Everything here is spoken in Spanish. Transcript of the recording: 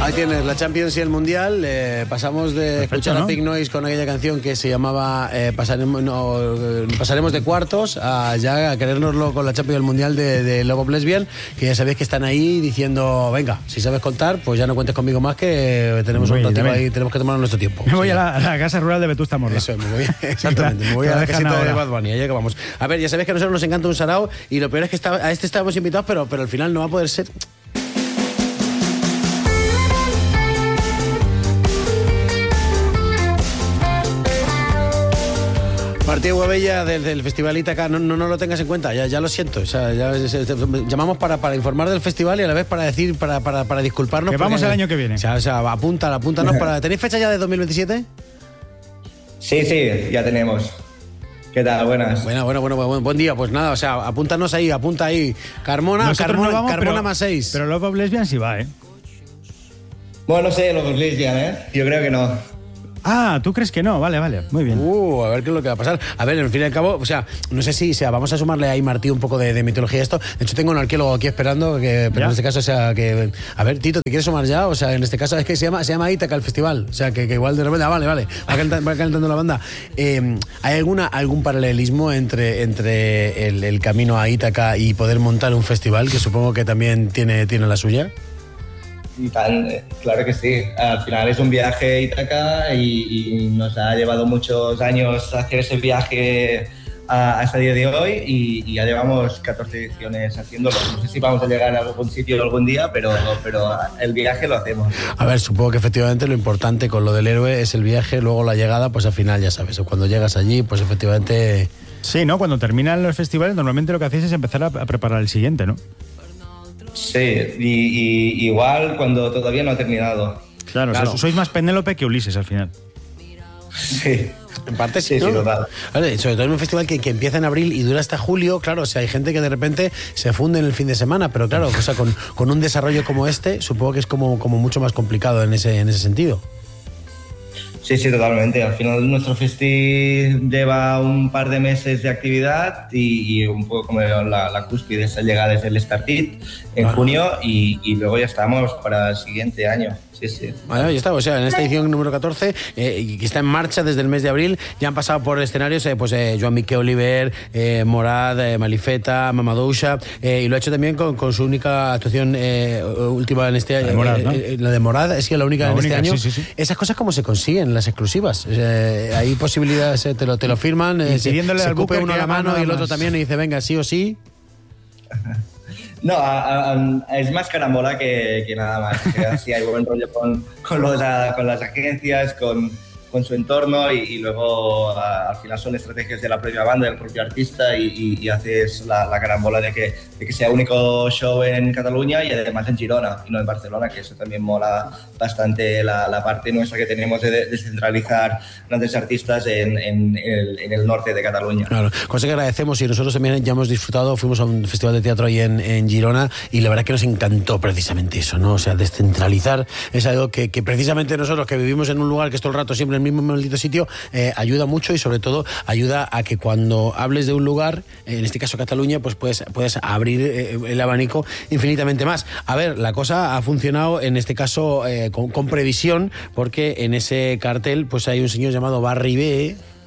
Ahí tienes la Champions y el Mundial. Pasamos de escuchar a Pink Noise con aquella canción que se llamaba pasaremos de cuartos a ya a querérnoslo con la Champions y el Mundial de Love of Lesbian, que ya sabéis que están ahí diciendo, venga, si sabes contar, pues ya no cuentes conmigo más, que tenemos un ratito ahí, tenemos que tomar nuestro tiempo. Me voy a la casa rural de Vetusta Morla. Eso, me voy, exactamente, me voy a la casita de Bad Bunny, allá que vamos. A ver, ya sabéis que a nosotros nos encanta un sarao y lo peor es que a este estábamos invitados, pero al final no va a poder ser. Martí Huevella del Festival Ítaca, no lo tengas en cuenta, ya lo siento. O sea, llamamos para informar del festival y a la vez para decir, para disculparnos. Que vamos el año que viene. O sea, apúntanos para. ¿Tenéis fecha ya de 2027? Sí, ya tenemos. ¿Qué tal? Buenas. Bueno, buen día. Pues nada, o sea, apunta ahí. Carmona pero, más 6. Pero Love of Lesbian sí va, ¿eh? Bueno, no sé, Love of Lesbian, ¿eh? Yo creo que no. Ah, ¿tú crees que no? Vale, muy bien. A ver qué es lo que va a pasar. A ver, al fin y al cabo, o sea, no sé si vamos a sumarle ahí, Martí, un poco de mitología a esto. De hecho, tengo un arqueólogo aquí esperando, pero en este caso, o sea, que... A ver, Tito, ¿te quieres sumar ya? O sea, en este caso es que se llama Ítaca el festival. O sea, que igual de repente... Vale. Va calentando la banda. ¿Hay algún paralelismo entre el camino a Ítaca y poder montar un festival, que supongo que también tiene la suya? Claro que sí. Al final es un viaje a Ítaca y nos ha llevado muchos años hacer ese viaje hasta el día de hoy y ya llevamos 14 ediciones haciéndolo. No sé si vamos a llegar a algún sitio algún día, pero el viaje lo hacemos. A ver, supongo que efectivamente lo importante con lo del héroe es el viaje, luego la llegada, pues al final ya sabes, cuando llegas allí, pues efectivamente... Sí, ¿no? Cuando terminan los festivales, normalmente lo que hacéis es empezar a preparar el siguiente, ¿no? Sí, y igual cuando todavía no ha terminado. Claro. Sois más Penélope que Ulises al final. Sí. En parte sí, ¿no? Sí, total. Vale, sobre todo en un festival que empieza en abril y dura hasta julio, claro, o sea, hay gente que de repente se funde en el fin de semana, pero claro, o sea, con un desarrollo como este, supongo que es como mucho más complicado en ese sentido. Sí, totalmente. Al final nuestro festi lleva un par de meses de actividad y un poco como la cúspide, esa llegada es el Start It en junio y luego ya estamos para el siguiente año. Sí. Bueno, ya está, o sea, en esta edición número 14, que está en marcha desde el mes de abril, ya han pasado por escenarios Joan Miquel Oliver, Morad, Malifeta, Mamadoucha, y lo ha hecho también con su única actuación última en este año. La de Morad, es que la única en este año. Sí. Esas cosas, ¿cómo se consiguen, las exclusivas? Hay posibilidades, te lo firman, pidiéndole se al cupe Booker uno la mano y el otro también y dice, venga, sí o sí. No, es más carambola que nada más. Sí, hay buen rollo con las agencias, con su entorno y luego al final son estrategias de la propia banda, del propio artista y haces la carambola de que sea único show en Cataluña y además en Girona y no en Barcelona, que eso también mola bastante la parte nuestra que tenemos de descentralizar grandes artistas en el norte de Cataluña. Claro, cosa que agradecemos y nosotros también ya hemos disfrutado, fuimos a un festival de teatro ahí en Girona y la verdad que nos encantó precisamente eso, ¿no? O sea, descentralizar es algo que precisamente nosotros que vivimos en un lugar que es todo el rato siempre el mismo maldito sitio, ayuda mucho y sobre todo ayuda a que cuando hables de un lugar, en este caso Cataluña, pues puedes abrir el abanico infinitamente más. A ver, la cosa ha funcionado en este caso con previsión, porque en ese cartel pues hay un señor llamado Barry B,